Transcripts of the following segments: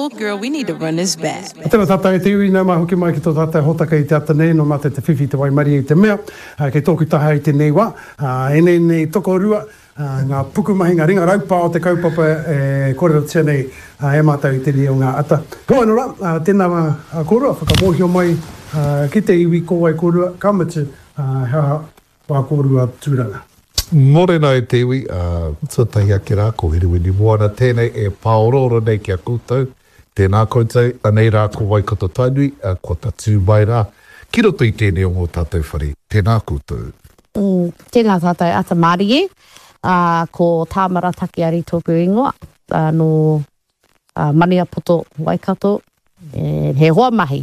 old girl, we need to run this back. Tēnā tātou e te ui nau mai hoki mai ki tō tātou hotaka i te ata nei, no mate te whiwhi te waimari i te mea, kei tōku taha i te nei wā, nei toko rua, ngā puku mahi, ngā ringa raupā o te kaupapa e kōrero tia nei e mātou i te ri o ngā ata. Ko anora, tēnā kōrua, whakamohio mai ki te iwi kōwai kōrua, ka mitu hea wā kōrua tūranga. Morena e te iwi, tuatahi ake rā, ko hiriwini moana tēnei e paororo nei ki a koutou, tēnā koutou, anei rā ko Waikato Tainui, ko tatu mai rā, ki roto i tēnei o ngō tātou whare, tēnā koutou. Tēnā tātou ata Mārie, ko Tāmara Takiari tōku ingoa, no Maniapoto Waikato, he hoa mahi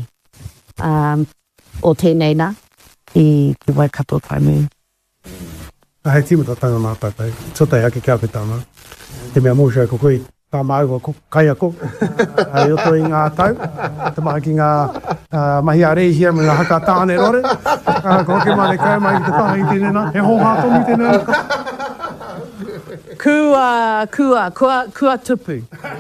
o tēnei nā i Waikato Tainui. Hei tīmata tanga mā tātou, tuatai ake kia petama, te mea mōshua ko koe, tā māua ko kai ako, i oto i ngā tau, te maha ki ngā mahi a reihia me ngā haka tāne rore, ko hoki mā ne kai mai ki te taha i tēnei nā, he hōhā tonu tēnei nā. Kua tupu.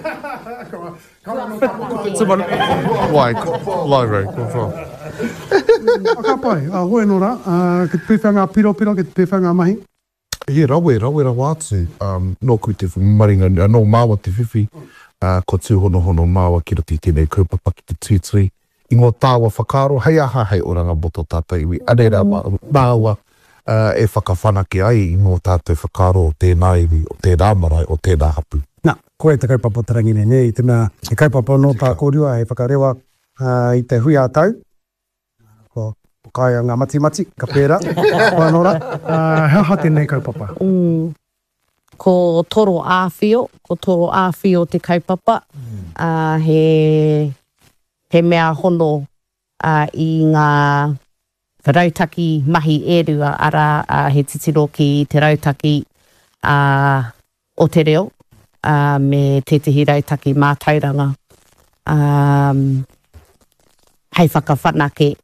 Wai, lai rei, ko whā. Ka pai, hoe no rā, ki te pewhanga piro, ki te pewhanga mahi. Rawe wātu, nō kui te maringa, nō māua te whiwhi, ko tūhono māua ki roti tēnei kaupapa ki te tuitui, i ngō tāua whakaro, hei aha hei oranga boto tātou iwi, anei rā māua e whakawhanake ai i ngō tātou whakaro o tēnā iwi, o tēnā marae, o tēnā hapu. Nā, koe te kaupapa tarangi nei, i tēnā e kaupapa no tā kōrua, he whakarewa i te hui a tau, kai ngā mati, ka pēra, whanora, hea tēnei kaupapa. Ko toro āwhio te kaupapa, he mea hono i ngā rautaki mahi ērua ara he titiro ki te rautaki o te reo, me tētahi rautaki mātauranga. Hei whakawhanake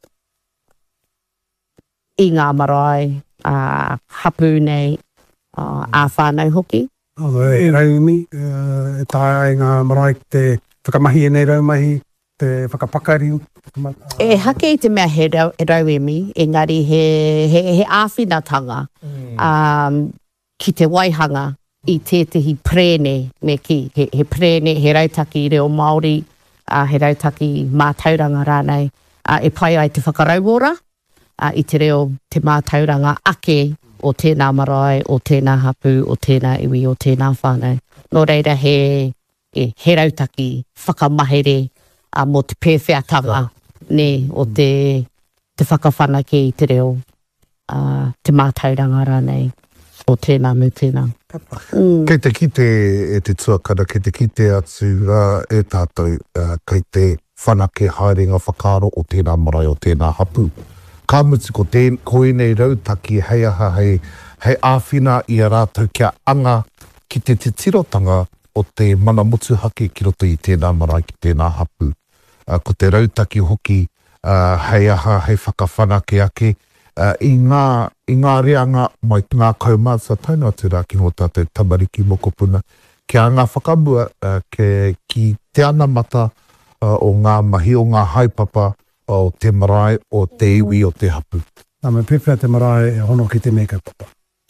i ngā marae, hapu nei, whānau hoki. E raumi, e tāia ngā marae te whakamahi e nei raumahi, te whakapakariu. E hake i te mea he rauemi, engari he āwhinatanga ki te waihanga i tētahi prēne me ki. He prēne, he rautaki reo Māori, he rautaki mātauranga rānei, e pai ai te whakarauora, i te reo te mātauranga ake o tēnā marae, o tēnā hapu, o tēnā iwi, o tēnā whānau. Nō reira he rautaki whakamahere mō te pēwhiatanga o te whakawhanake i te reo te mātauranga rānei o tēnā mu tēnā. Kei te kite e te tuakana, kei te kite atu e tātou, kei te whanake haerenga whakaro o tēnā marae, o tēnā hapu. Ka mutu ko koe nei rautaki hei aha hei āwhina i a rātou kia anga ki te tirotanga o te mana motuhake ki roto i tēnā marae ki tēnā hapu. Ko te rautaki hoki hei aha hei whakawhanake ake i ngā reanga mai ngā kaumātua tauna atu rā ki ngō tātou tamariki mokopuna. Kia ngā whakamua ki te anamata o ngā mahi o ngā haipapa o te marae, o te iwi, o te hapu. Nā me pewhia te marae e hono ki te mea kaupapa.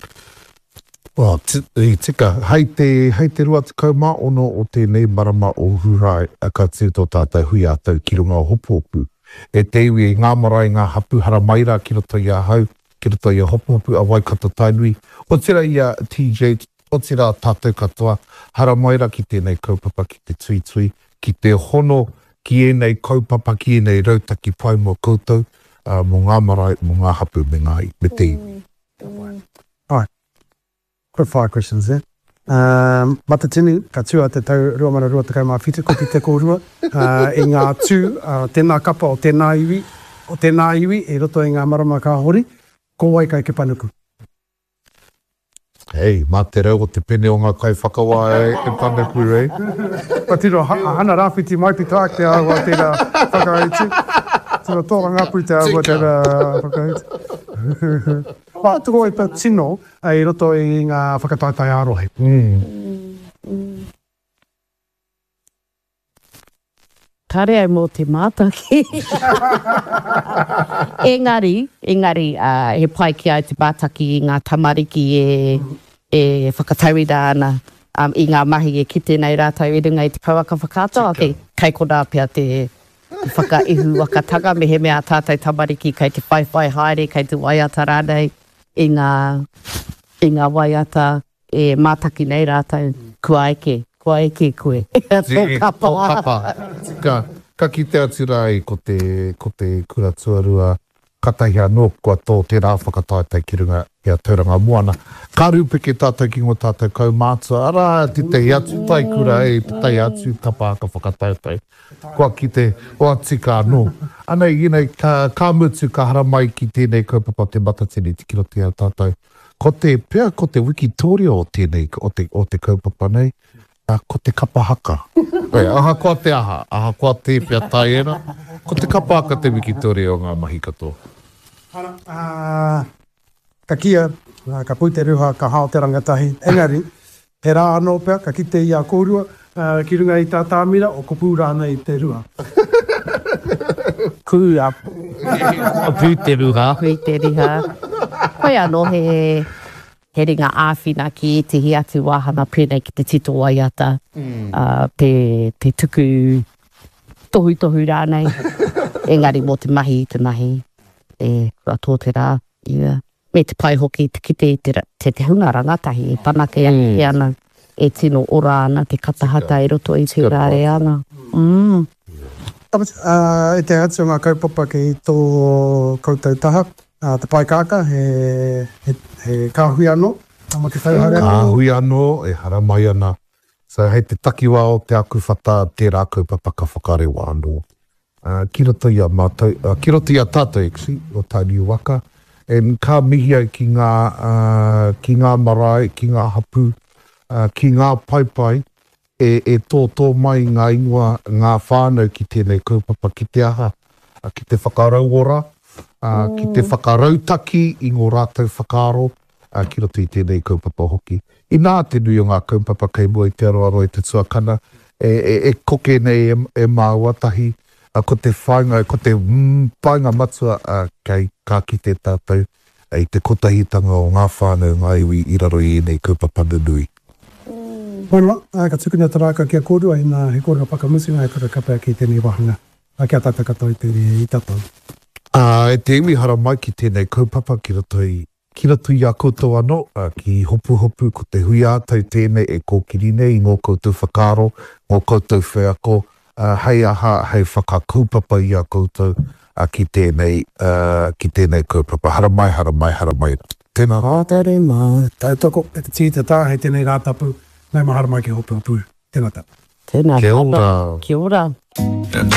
Tika, hei te rua te kaumā ono o tēnei marama o hurai ka tiu tō tātou hui a tau ki runga o hopu. E te iwi ngā marae, ngā hapu hara maira ki roto i a hau, ki roto i a hopu a Waikato Tainui. O tira i a TJ, o tira tātou katoa, hara maira ki tēnei kaupapa ki te tuitui, ki te hono ki enei kaupapa, ki enei rautaki pai mō koutou, mō ngā marae, mō ngā hapu me te iwi. Alright. Quick fire questions there. Mata tini, ka tua te tau rua mana rua te kaumā whitu, ko ki te kōrua. I ngā tū, tēnā kapa o tēnā iwi, e roto i ngā marama ka hori, ko wai kai ke panuku. Hei, mā te rau o te pene o ngā kai whakawa e panuku rei. Patiro, hana rāwhiti mai pita te awa tēnā whakaitu. Tēnā tōra ngāpui te awa tēnā whakaitu. Tuko e pa tino i roto i ngā whakataitai arohe. Kare ai mō te mātaki. Engari, he pai ki ai te mātaki i ngā tamariki e whakataurida ana i ngā mahi e kite nei rātou i runga i te kauaka whakātoa. Okay. Kei kona pia te whakaihu wakatanga me he mea tātou tamariki kei te whaiwhai haere, kei te waiata rānei i ngā waiata e mātaki nei rātou. Kua eke koe. Ka kite atu rai ko te kura tuarua katahi anō kua tō te rā whakataetai ki runga i a tauranga moana. Ka rūpeke tātou ki ngō tātou kaumātua. Ara, te atu tai kura tai atu tapā ka whakataetai. Kua kite o atika anō. Anei, ka mutu ka haramai ki tēnei kaupapa te matatene te kiroti au tātou. Ko te wikitoria o tēnei, o te kaupapa nei. Ko te kapahaka. Aha koa te aha koa te pia tai era. Ko te kapahaka te wikitoria o ngā mahi katoa. Ka kia, ka pui te ruha, ka hao te rangatahi. Engari, he rā anō pia, ka kite i a kōrua, ki runga i tā tāmira, o ko pū rāna i te ruha. Kua. Pū te ruha. Koe anō he ringa āwhina ki te hi atu wāhana pēnei ki te tito waiata. Te tuku tohu rānei. Engari mō te mahi. Kua tō te rā. Me te pai hoki te kite i te hunga rangatahi. E panake e ana. E tino ora ana. Te katahata e roto i te rāre ana. E te atu ngā kaupapa ki tō koutou taha. Te pai kāka, he kāhui anō, kāhui anō, e haramai ana. So hei te takiwa o te aku whata, te rā kaupapa ka whakarewa anō. Ki roto i a tātou, actually, o tāniu waka. Ka mihi au ki ngā marae, ki ngā hapu, ki ngā paipai, e tō mai ngā ingoa, ngā whānau ki tēnei kaupapa, ki te aha, ki te whakarauora, ki te whakarautaki i ngō rātou whakaro, ki roto i tēnei kaupapa hoki. I nā te nui o ngā kaupapa kei mua i te aroaro i te tuakana, e koke nei e māuatahi, ko te whainga, ko te painga matua kei kā ki te tātou, i te kotahitanga o ngā whānau ngā iwi i raro i nei kaupapa nui. Moinwa, ka tukunia taraka kia kōrua i nā he kōrua pakamusi ngā e kura kapea ki tēnei wahanga. Kia tātou katoa i tātou. E te iwi haramai ki tēnei kaupapa ki roto i a koutou anō, ki hopu ko te hui ātau tēnei e kōkiri nei i ngō koutou whakaro, ngō koutou wheako, hei aha, hei whakakaupapa i a koutou ki tēnei kaupapa. Haramai. Tēnā rā. Tere mā. Tautoko, e te tī te tā, hei tēnei rātapu, nei maharamai ki hopu. Tēnā tā. Tēnā. Kia ora. Kia ora.